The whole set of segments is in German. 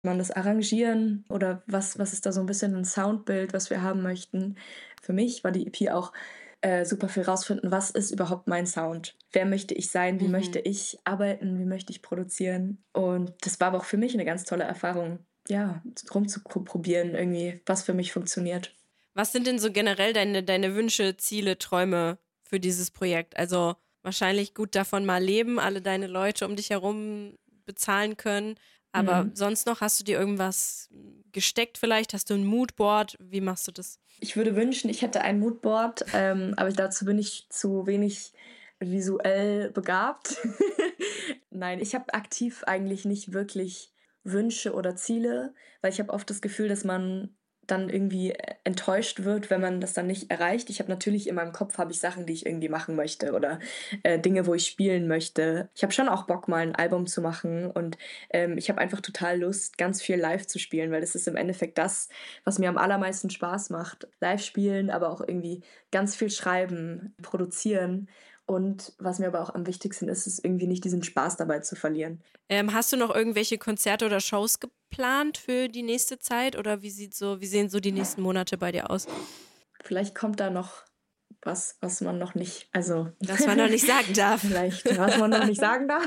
man das arrangieren oder was ist da so ein bisschen ein Soundbild, was wir haben möchten. Für mich war die EP auch, super viel rausfinden, was ist überhaupt mein Sound? Wer möchte ich sein? Wie möchte Mhm. ich arbeiten? Wie möchte ich produzieren? Und das war aber auch für mich eine ganz tolle Erfahrung, ja, probieren irgendwie, was für mich funktioniert. Was sind denn so generell deine Wünsche, Ziele, Träume für dieses Projekt? Also, wahrscheinlich gut davon mal leben, alle deine Leute um dich herum bezahlen können. Aber Mhm. sonst noch, hast du dir irgendwas gesteckt vielleicht? Hast du ein Moodboard? Wie machst du das? Ich würde wünschen, ich hätte ein Moodboard, aber dazu bin ich zu wenig visuell begabt. Nein, ich habe aktiv eigentlich nicht wirklich Wünsche oder Ziele, weil ich habe oft das Gefühl, dass man dann irgendwie enttäuscht wird, wenn man das dann nicht erreicht. Ich habe natürlich in meinem Kopf habe ich Sachen, die ich irgendwie machen möchte oder Dinge, wo ich spielen möchte. Ich habe schon auch Bock, mal ein Album zu machen und ich habe einfach total Lust, ganz viel live zu spielen, weil das ist im Endeffekt das, was mir am allermeisten Spaß macht. Live spielen, aber auch irgendwie ganz viel schreiben, produzieren. Und was mir aber auch am wichtigsten ist, ist irgendwie nicht diesen Spaß dabei zu verlieren. Hast du noch irgendwelche Konzerte oder Shows geplant für die nächste Zeit oder wie sehen so die nächsten Monate bei dir aus? Vielleicht kommt da noch was man noch nicht, also Was man noch nicht sagen darf. vielleicht, was man noch nicht sagen darf.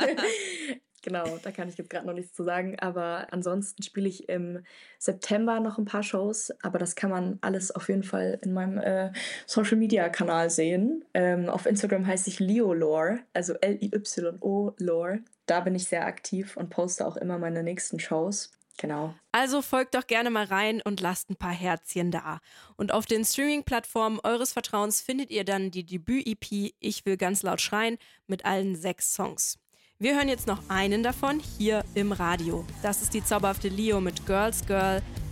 Genau, da kann ich jetzt gerade noch nichts zu sagen. Aber ansonsten spiele ich im September noch ein paar Shows, aber das kann man alles auf jeden Fall in meinem Social-Media-Kanal sehen. Auf Instagram heiße ich Liolore, also Lyo Lore. Da bin ich sehr aktiv und poste auch immer meine nächsten Shows. Genau. Also folgt doch gerne mal rein und lasst ein paar Herzchen da. Und auf den Streaming-Plattformen eures Vertrauens findet ihr dann die Debüt-EP Ich will ganz laut schreien mit allen 6 Songs. Wir hören jetzt noch einen davon hier im Radio. Das ist die zauberhafte Leo mit Girls Girl